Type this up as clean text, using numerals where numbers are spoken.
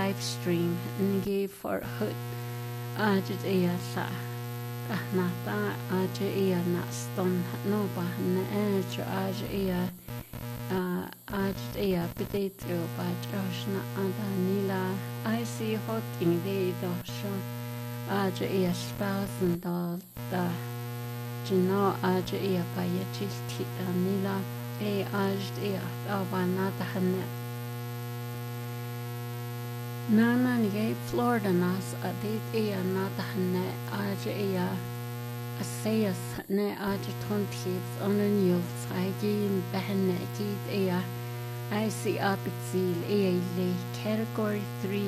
live stream ngi for hut ajit iya sa nata ajit iya na ston no ba na ajit iya ajit iya potato ba joshna ada nila I see hot in the dosho ajit iya spousen da Jino ajit iya ba yachilti nila ajit iya ba nata hanne Nana nige Florida nas adit iya natahne aja iya asayas ne aja tontief onen yul saigin behne git iya I see apitsil iya category 3